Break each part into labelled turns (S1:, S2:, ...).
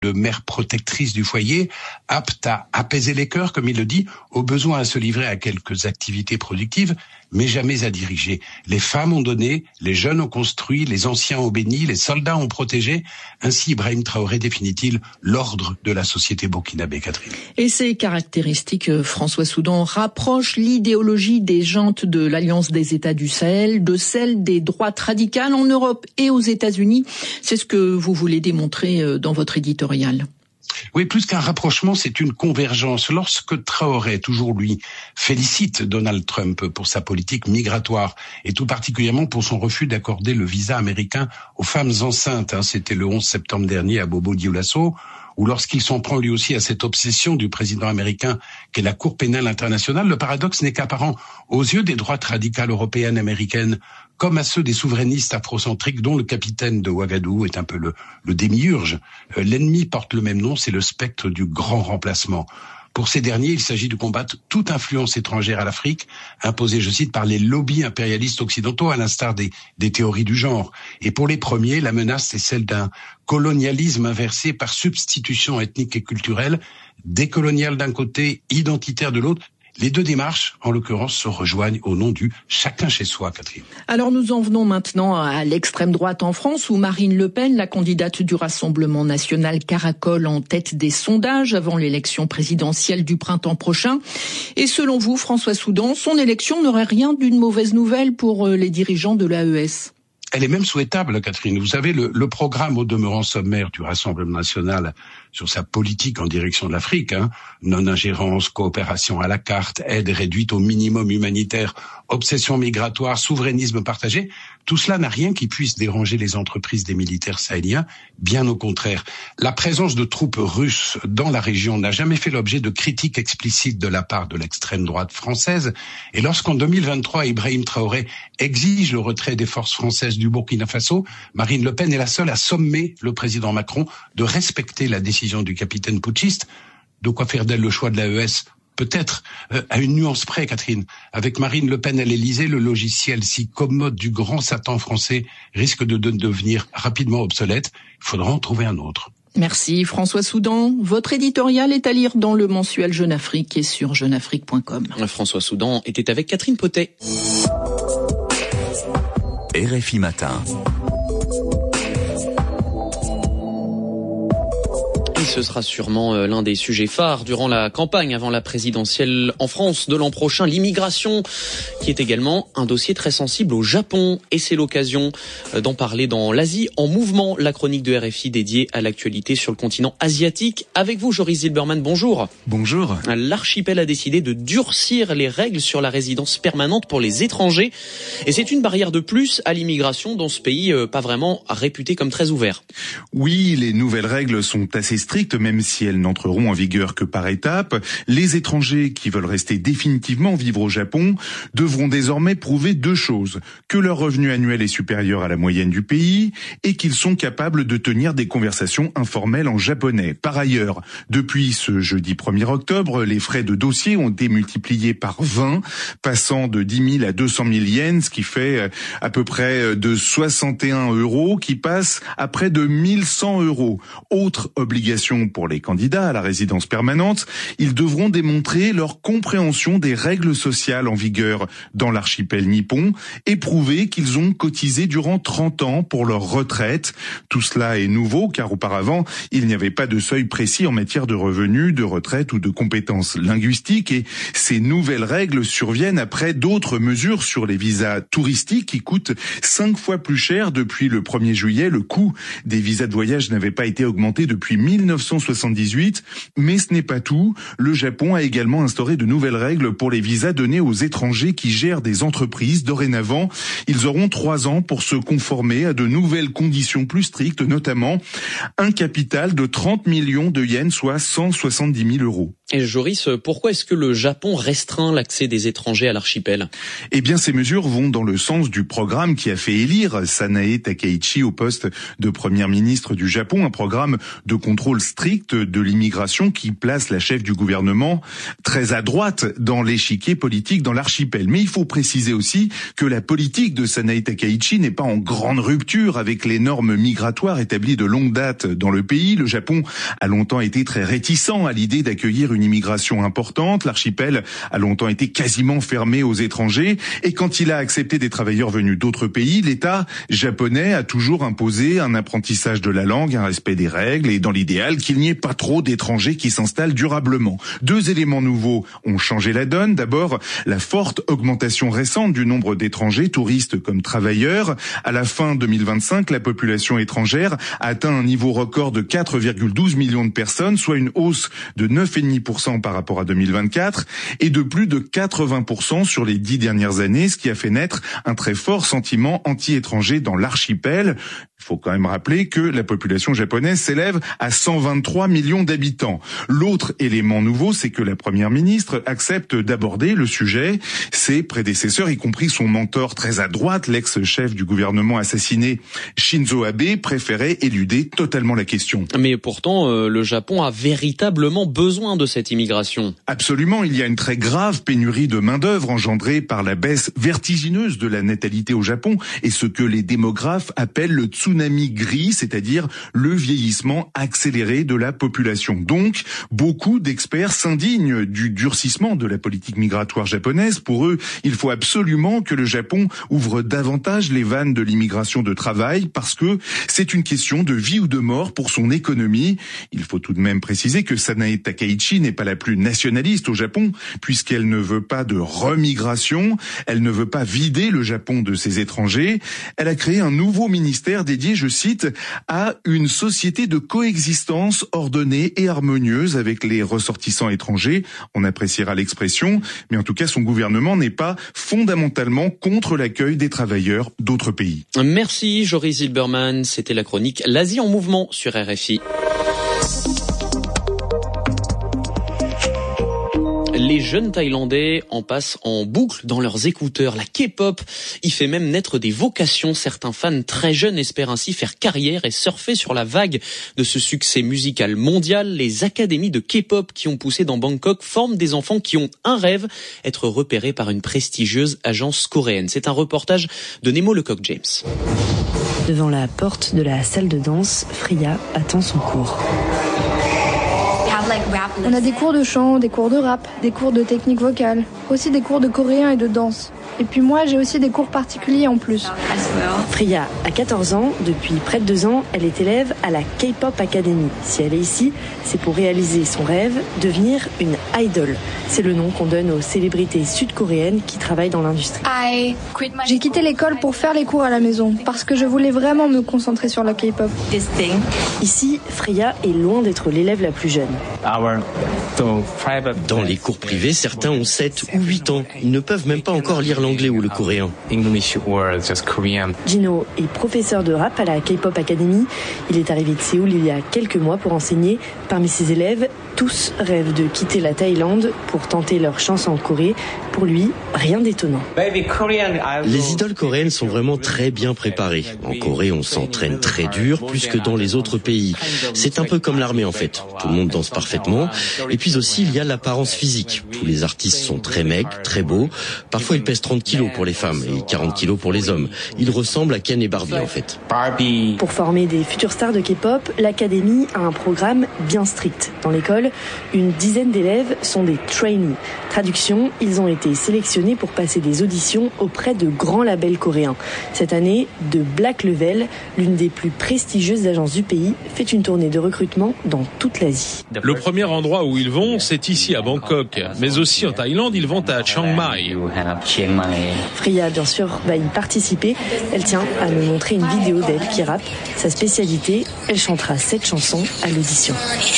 S1: de mère protectrice du foyer, apte à apaiser les cœurs, comme il le dit, au besoin à se livrer à quelques activités productives, mais jamais à diriger. Les femmes ont donné, les jeunes ont construit, les anciens ont béni, les soldats ont protégé. Ainsi, Ibrahim Traoré définit-il l'ordre de la société burkinabé, Catherine.
S2: Et ces caractéristiques, François Soudan, rapprochent l'idéologie des jantes de l'Alliance des États du Sahel de celle des droites radicales en Europe et aux États-Unis. C'est ce que vous voulez démontrer dans votre éditorial.
S1: Oui, plus qu'un rapprochement, c'est une convergence. Lorsque Traoré, toujours lui, félicite Donald Trump pour sa politique migratoire et tout particulièrement pour son refus d'accorder le visa américain aux femmes enceintes, c'était le 11 septembre dernier à Bobo Dioulasso, ou lorsqu'il s'en prend lui aussi à cette obsession du président américain qu'est la Cour pénale internationale, le paradoxe n'est qu'apparent aux yeux des droites radicales européennes, américaines, comme à ceux des souverainistes afrocentriques dont le capitaine de Ouagadougou est un peu le démiurge. L'ennemi porte le même nom, c'est le spectre du grand remplacement. Pour ces derniers, il s'agit de combattre toute influence étrangère à l'Afrique, imposée, je cite, par les lobbies impérialistes occidentaux, à l'instar des théories du genre. Et pour les premiers, la menace est celle d'un colonialisme inversé par substitution ethnique et culturelle, décolonial d'un côté, identitaire de l'autre. Les deux démarches, en l'occurrence, se rejoignent au nom du « chacun chez soi », Catherine.
S2: Alors nous en venons maintenant à l'extrême droite en France, où Marine Le Pen, la candidate du Rassemblement national, caracole en tête des sondages avant l'élection présidentielle du printemps prochain. Et selon vous, François Soudan, son élection n'aurait rien d'une mauvaise nouvelle pour les dirigeants de l'AES?
S1: Elle est même souhaitable, Catherine. Vous savez, le programme au demeurant sommaire du Rassemblement national sur sa politique en direction de l'Afrique, non-ingérence, coopération à la carte, aide réduite au minimum humanitaire, obsession migratoire, souverainisme partagé, tout cela n'a rien qui puisse déranger les entreprises des militaires sahéliens, bien au contraire. La présence de troupes russes dans la région n'a jamais fait l'objet de critiques explicites de la part de l'extrême droite française, et lorsqu'en 2023, Ibrahim Traoré exige le retrait des forces françaises du Burkina Faso, Marine Le Pen est la seule à sommer le président Macron de respecter la décision du capitaine putschiste. De quoi faire d'elle le choix de l'AES? Peut-être à une nuance près, Catherine. Avec Marine Le Pen à l'Élysée, le logiciel si commode du grand Satan français risque de devenir rapidement obsolète. Il faudra en trouver un autre.
S2: Merci François Soudan. Votre éditorial est à lire dans le mensuel Jeune Afrique et sur jeuneafrique.com.
S3: François Soudan était avec Catherine Potet.
S4: RFI Matin.
S3: Ce sera sûrement l'un des sujets phares durant la campagne avant la présidentielle en France de l'an prochain, l'immigration, qui est également un dossier très sensible au Japon. Et c'est l'occasion d'en parler dans l'Asie en mouvement, la chronique de RFI dédiée à l'actualité sur le continent asiatique. Avec vous, Joris Zilberman, bonjour.
S5: Bonjour.
S3: L'archipel a décidé de durcir les règles sur la résidence permanente pour les étrangers. Et c'est une barrière de plus à l'immigration dans ce pays pas vraiment réputé comme très ouvert.
S5: Oui, les nouvelles règles sont assez strictes, même si elles n'entreront en vigueur que par étapes. Les étrangers qui veulent rester définitivement vivre au Japon devront désormais prouver deux choses: que leur revenu annuel est supérieur à la moyenne du pays et qu'ils sont capables de tenir des conversations informelles en japonais. Par ailleurs, depuis ce jeudi 1er octobre, les frais de dossier ont été multipliés par 20, passant de 10 000 à 200 000 yens, ce qui fait à peu près de 61 €, qui passe à près de 1100 €. Autre obligation pour les candidats à la résidence permanente, ils devront démontrer leur compréhension des règles sociales en vigueur dans l'archipel nippon et prouver qu'ils ont cotisé durant 30 ans pour leur retraite. Tout cela est nouveau car auparavant, il n'y avait pas de seuil précis en matière de revenus, de retraite ou de compétences linguistiques, et ces nouvelles règles surviennent après d'autres mesures sur les visas touristiques qui coûtent 5 fois plus cher depuis le 1er juillet. Le coût des visas de voyage n'avait pas été augmenté depuis 1978, mais ce n'est pas tout. Le Japon a également instauré de nouvelles règles pour les visas donnés aux étrangers qui gèrent des entreprises. Dorénavant, ils auront 3 ans pour se conformer à de nouvelles conditions plus strictes, notamment un capital de 30 millions de yens, soit 170 000 €.
S3: Et Joris, pourquoi est-ce que le Japon restreint l'accès des étrangers à l'archipel?
S5: Eh bien, ces mesures vont dans le sens du programme qui a fait élire Sanae Takaichi au poste de première ministre du Japon, un programme de contrôle strict de l'immigration qui place la chef du gouvernement très à droite dans l'échiquier politique dans l'archipel. Mais il faut préciser aussi que la politique de Sanae Takaichi n'est pas en grande rupture avec les normes migratoires établies de longue date dans le pays. Le Japon a longtemps été très réticent à l'idée d'accueillir une immigration importante. L'archipel a longtemps été quasiment fermé aux étrangers. Et quand il a accepté des travailleurs venus d'autres pays, l'État japonais a toujours imposé un apprentissage de la langue, un respect des règles et dans l'idéal qu'il n'y ait pas trop d'étrangers qui s'installent durablement. Deux éléments nouveaux ont changé la donne. D'abord, la forte augmentation récente du nombre d'étrangers, touristes comme travailleurs. À la fin 2025, la population étrangère a atteint un niveau record de 4,12 millions de personnes, soit une hausse de 9,5% par rapport à 2024 et de plus de 80% sur les 10 dernières années, ce qui a fait naître un très fort sentiment anti-étranger dans l'archipel. Il faut quand même rappeler que la population japonaise s'élève à 123 millions d'habitants. L'autre élément nouveau, c'est que la première ministre accepte d'aborder le sujet. Ses prédécesseurs, y compris son mentor très à droite, l'ex-chef du gouvernement assassiné Shinzo Abe, préféraient éluder totalement la question.
S3: Mais pourtant, le Japon a véritablement besoin de cette immigration.
S5: Absolument, il y a une très grave pénurie de main-d'œuvre engendrée par la baisse vertigineuse de la natalité au Japon et ce que les démographes appellent le tsunami gris, c'est-à-dire le vieillissement accéléré de la population. Donc, beaucoup d'experts s'indignent du durcissement de la politique migratoire japonaise. Pour eux, il faut absolument que le Japon ouvre davantage les vannes de l'immigration de travail parce que c'est une question de vie ou de mort pour son économie. Il faut tout de même préciser que Sanae Takaichi n'est pas la plus nationaliste au Japon puisqu'elle ne veut pas de remigration, elle ne veut pas vider le Japon de ses étrangers. Elle a créé un nouveau ministère dédié, je cite, à une société de coexistence ordonnée et harmonieuse avec les ressortissants étrangers. On appréciera l'expression, mais en tout cas son gouvernement n'est pas fondamentalement contre l'accueil des travailleurs d'autres pays.
S3: Merci Joris Zilberman, c'était la chronique L'Asie en mouvement sur RFI. Les jeunes Thaïlandais en passent en boucle dans leurs écouteurs. La K-pop y fait même naître des vocations. Certains fans très jeunes espèrent ainsi faire carrière et surfer sur la vague de ce succès musical mondial. Les académies de K-pop qui ont poussé dans Bangkok forment des enfants qui ont un rêve, être repérés par une prestigieuse agence coréenne. C'est un reportage de Nemo Lecoq-James.
S6: Devant la porte de la salle de danse, Freya attend son cours.
S7: On a des cours de chant, des cours de rap, des cours de technique vocale, aussi des cours de coréen et de danse. Et puis moi, j'ai aussi des cours particuliers en plus.
S6: Freya a 14 ans. Depuis près de 2 ans, elle est élève à la K-pop Academy. Si elle est ici, c'est pour réaliser son rêve, devenir une idol. C'est le nom qu'on donne aux célébrités sud-coréennes qui travaillent dans l'industrie.
S7: J'ai quitté l'école pour faire les cours à la maison, parce que je voulais vraiment me concentrer sur la K-pop.
S6: Ici, Freya est loin d'être l'élève la plus jeune.
S8: Dans les cours privés, certains ont 7 ou 8 ans. Ils ne peuvent même pas encore lire l'anglais ou le coréen.
S6: Gino est professeur de rap à la K-pop Academy. Il est arrivé de Séoul il y a quelques mois pour enseigner. Parmi ses élèves, tous rêvent de quitter la Thaïlande pour tenter leur chance en Corée. Pour lui, rien d'étonnant.
S8: Les idoles coréennes sont vraiment très bien préparées. En Corée, on s'entraîne très dur, plus que dans les autres pays. C'est un peu comme l'armée en fait. Tout le monde danse parfaitement. Et puis aussi, il y a l'apparence physique. Tous les artistes sont très maigres, très beaux. Parfois, ils pèsent 30 kilos pour les femmes et 40 kilos pour les hommes. Ils ressemblent à Ken et Barbie en fait.
S6: Pour former des futures stars de K-pop, l'Académie a un programme bien strict. Dans l'école, une dizaine d'élèves sont des trainees. Traduction, ils ont été sélectionnés pour passer des auditions auprès de grands labels coréens. Cette année, de Black Level, l'une des plus prestigieuses agences du pays, fait une tournée de recrutement dans toute l'Asie.
S9: Le premier endroit où ils vont, c'est ici à Bangkok. Mais aussi en Thaïlande, ils vont à Chiang Mai.
S6: Freya, bien sûr, va y participer. Elle tient à me montrer une vidéo d'elle qui rappe. Sa spécialité, elle chantera 7 chansons à l'audition.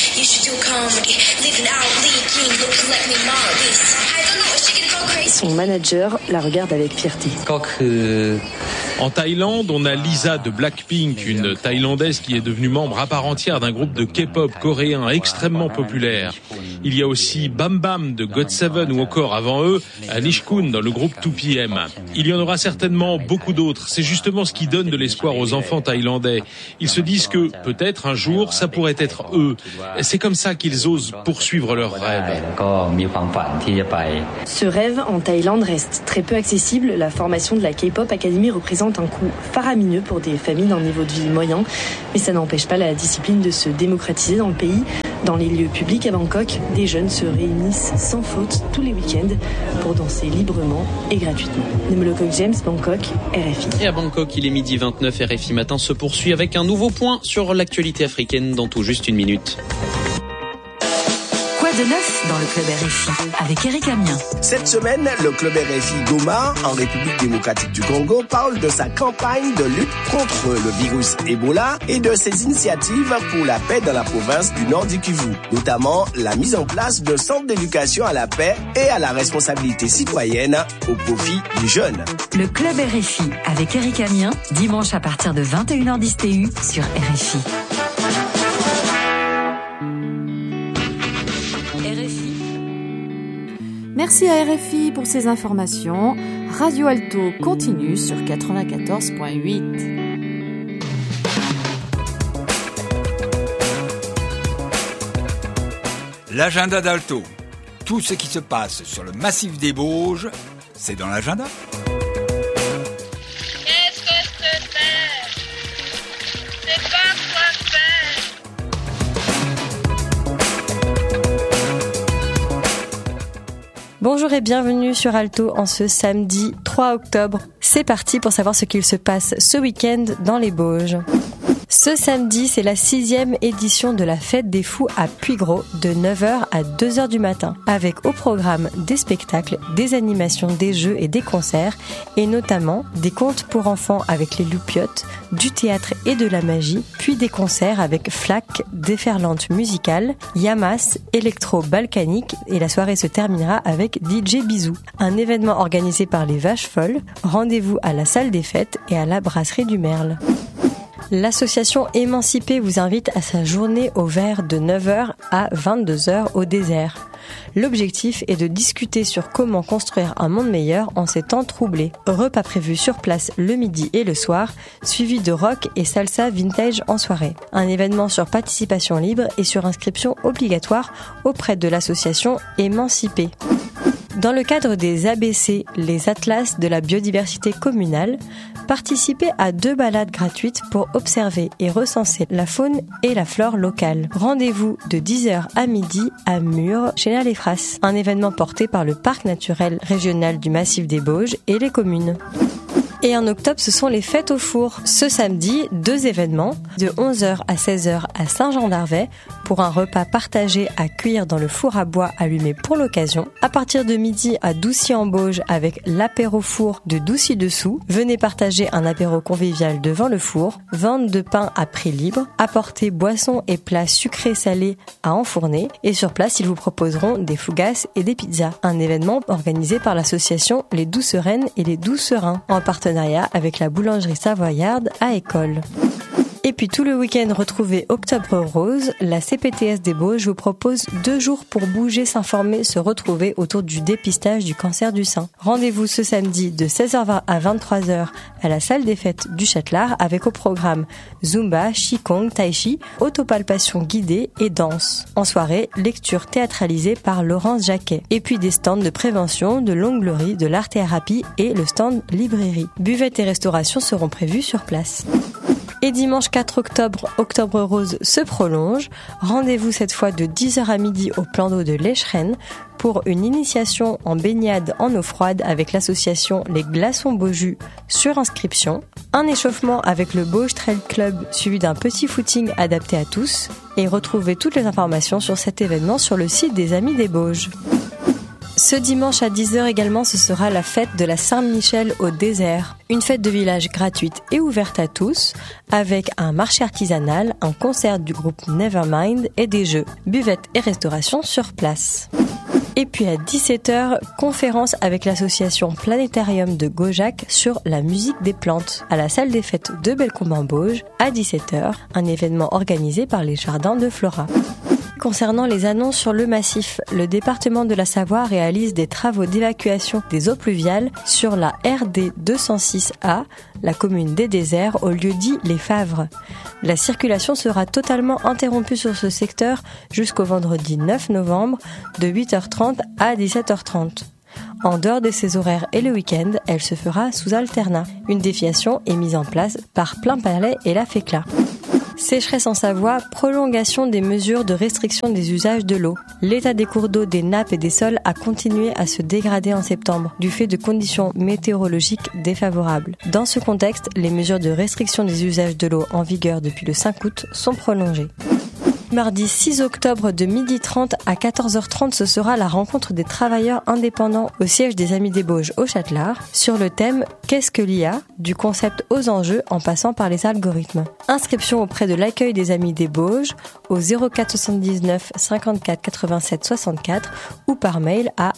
S6: Son manager la regarde avec fierté.
S9: En Thaïlande, on a Lisa de Blackpink, une Thaïlandaise qui est devenue membre à part entière d'un groupe de K-pop coréen extrêmement populaire. Il y a aussi Bam Bam de GOT7 ou encore avant eux, Anish Kun dans le groupe 2PM. Il y en aura certainement beaucoup d'autres. C'est justement ce qui donne de l'espoir aux enfants thaïlandais. Ils se disent que peut-être un jour ça pourrait être eux. C'est comme ça qu'ils osent poursuivre leurs rêves.
S6: Ce rêve en Thaïlande reste très peu accessible. La formation de la K-Pop Academy représente un coût faramineux pour des familles d'un niveau de vie moyen. Mais ça n'empêche pas la discipline de se démocratiser dans le pays. Dans les lieux publics à Bangkok, des jeunes se réunissent sans faute tous les week-ends pour danser librement et gratuitement. Nemolokok James, Bangkok, RFI.
S3: Et à Bangkok, il est 12h29, RFI Matin se poursuit avec un nouveau point sur l'actualité africaine dans tout juste une minute.
S10: Quoi de neuf dans le club RFI avec Eric Amiens.
S11: Cette semaine, le club RFI Goma, en République démocratique du Congo, parle de sa campagne de lutte contre le virus Ebola et de ses initiatives pour la paix dans la province du Nord du Kivu, notamment la mise en place de centres d'éducation à la paix et à la responsabilité citoyenne au profit des jeunes.
S10: Le club RFI avec Eric Amiens, dimanche à partir de 21h10 TU sur RFI.
S12: Merci à RFI pour ces informations. Radio Alto continue sur 94.8.
S13: L'agenda d'Alto. Tout ce qui se passe sur le massif des Bauges, c'est dans l'agenda.
S14: Qu'est-ce que c'est? C'est pas quoi faire.
S15: Bonjour et bienvenue sur Alto en ce samedi 3 octobre. C'est parti pour savoir ce qu'il se passe ce week-end dans les Bauges. Ce samedi, c'est la 6e édition de la Fête des Fous à Puygros de 9h à 2h du matin, avec au programme des spectacles, des animations, des jeux et des concerts, et notamment des contes pour enfants avec les Loupiottes, du théâtre et de la magie, puis des concerts avec Flac, déferlante musicale, Yamas, électro-balkanique, et la soirée se terminera avec DJ Bisou. Un événement organisé par les Vaches Folles, rendez-vous à la salle des fêtes et à la brasserie du Merle. L'association Émancipée vous invite à sa journée au vert de 9h à 22h au désert. L'objectif est de discuter sur comment construire un monde meilleur en ces temps troublés. Repas prévus sur place le midi et le soir, suivi de rock et salsa vintage en soirée. Un événement sur participation libre et sur inscription obligatoire auprès de l'association Émancipée. Dans le cadre des ABC, les Atlas de la biodiversité communale, participez à 2 balades gratuites pour observer et recenser la faune et la flore locale. Rendez-vous de 10h à midi à Mur, chez les Frasses, un événement porté par le Parc naturel régional du Massif des Bauges et les communes. Et en octobre, ce sont les fêtes au four. Ce samedi, 2 événements, de 11h à 16h à Saint-Jean-d'Arvey, pour un repas partagé à cuire dans le four à bois allumé pour l'occasion. À partir de midi à Doucy-en-Bauges avec l'apéro four de Doucy-dessous. Venez partager un apéro convivial devant le four. Vente de pain à prix libre. Apportez boissons et plats sucrés salés à enfourner. Et sur place, ils vous proposeront des fougasses et des pizzas. Un événement organisé par l'association Les Doucereines et les Doucerins, en partenariat avec la boulangerie savoyarde à École. Et puis tout le week-end, retrouvez Octobre Rose. La CPTS des Bauges vous propose 2 jours pour bouger, s'informer, se retrouver autour du dépistage du cancer du sein. Rendez-vous ce samedi de 16h20 à 23h à la salle des fêtes du Châtelard avec au programme Zumba, Qigong, Tai Chi, autopalpation guidée et danse. En soirée, lecture théâtralisée par Laurence Jacquet. Et puis des stands de prévention, de l'onglerie, de l'art-thérapie et le stand librairie. Buvettes et restauration seront prévus sur place. Et dimanche 4 octobre, Octobre Rose se prolonge. Rendez-vous cette fois de 10h à midi au plan d'eau de l'Escheren pour une initiation en baignade en eau froide avec l'association Les Glaçons Beaujus sur inscription. Un échauffement avec le Bauge Trail Club suivi d'un petit footing adapté à tous. Et retrouvez toutes les informations sur cet événement sur le site des Amis des Bauges. Ce dimanche à 10h également, ce sera la fête de la Saint-Michel au désert. Une fête de village gratuite et ouverte à tous, avec un marché artisanal, un concert du groupe Nevermind et des jeux, buvettes et restauration sur place. Et puis à 17h, conférence avec l'association Planétarium de Gaujac sur la musique des plantes, à la salle des fêtes de Bellecombe-en-Bauges, à 17h, un événement organisé par les Jardins de Flora. concernant les annonces sur le massif, le département de la Savoie réalise des travaux d'évacuation des eaux pluviales sur la RD 206A, la commune des Déserts, au lieu dit Les Favres. La circulation sera totalement interrompue sur ce secteur jusqu'au vendredi 9 novembre de 8h30 à 17h30. En dehors de ces horaires et le week-end, elle se fera sous alternat. Une déviation est mise en place par Plainpalais et la FECLA. Sécheresse en Savoie, prolongation des mesures de restriction des usages de l'eau. L'état des cours d'eau, des nappes et des sols a continué à se dégrader en septembre, du fait de conditions météorologiques défavorables. Dans ce contexte, les mesures de restriction des usages de l'eau en vigueur depuis le 5 août sont prolongées. Mardi 6 octobre de 12h30 à 14h30, ce sera la rencontre des travailleurs indépendants au siège des Amis des Bauges au Châtelard sur le thème « Qu'est-ce que l'IA ?» du concept aux enjeux en passant par les algorithmes. Inscription auprès de l'accueil des Amis des Bauges au 04 79 54 87 64 ou par mail à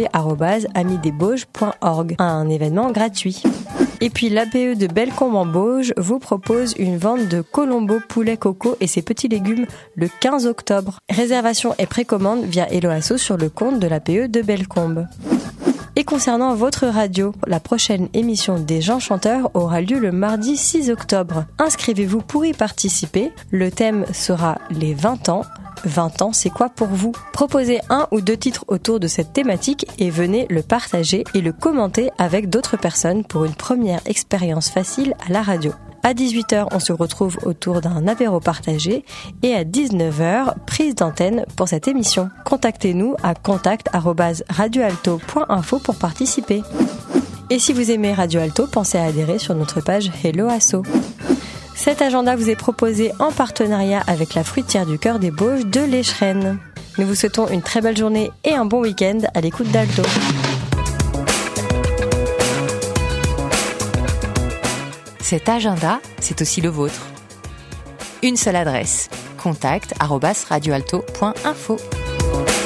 S15: accueil@amisdesbauges.org. Un événement gratuit. Et puis l'APE de Bellecombe en Bauges vous propose une vente de colombo, poulet, coco et ses petits légumes le 15 octobre. Réservation et précommande via Helloasso sur le compte de l'APE de Bellecombe. Et concernant votre radio, la prochaine émission des Gens Chanteurs aura lieu le mardi 6 octobre. Inscrivez-vous pour y participer. Le thème sera les 20 ans. 20 ans, c'est quoi pour vous ? Proposez 1 ou 2 titres autour de cette thématique et venez le partager et le commenter avec d'autres personnes pour une première expérience facile à la radio. À 18h, on se retrouve autour d'un apéro partagé et à 19h, prise d'antenne pour cette émission. Contactez-nous à contact@radioalto.info pour participer. Et si vous aimez Radio Alto, pensez à adhérer sur notre page Helloasso. Cet agenda vous est proposé en partenariat avec la fruitière du cœur des Bauges de l'Échrennes. Nous vous souhaitons une très belle journée et un bon week-end à l'écoute d'Alto.
S10: Cet agenda, c'est aussi le vôtre. Une seule adresse, contact@radioalto.info.